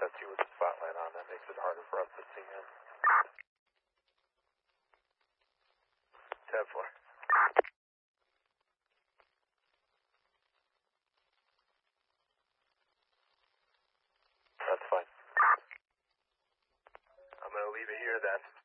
That's you with the spotlight on. That makes it harder for us to see in. 10-4. That's fine. I'm going to leave it here then.